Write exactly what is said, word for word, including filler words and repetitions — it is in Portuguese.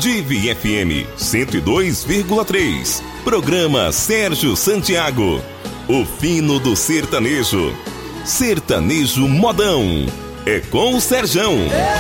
Divi F M cento e dois vírgula três. Programa Sérgio Santiago. O fino do sertanejo. Sertanejo modão. É com o Serjão.